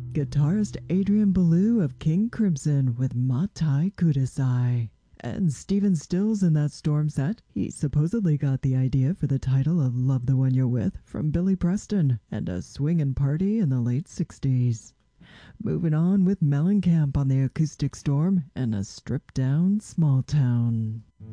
Guitarist Adrian Belew of King Crimson with Matai Kudasai. And Stephen Stills in that Storm set. He supposedly got the idea for the title of Love the One You're With from Billy Preston and a swingin' party in the late 60s. Moving on with Mellencamp on the acoustic Storm and a stripped down Small Town.